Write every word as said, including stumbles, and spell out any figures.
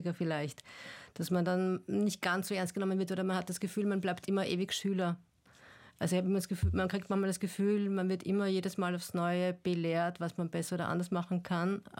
vielleicht, dass man dann nicht ganz so ernst genommen wird oder man hat das Gefühl, man bleibt immer ewig Schüler. Also ich habe immer das Gefühl, man kriegt manchmal das Gefühl, man wird immer jedes Mal aufs Neue belehrt, was man besser oder anders machen kann.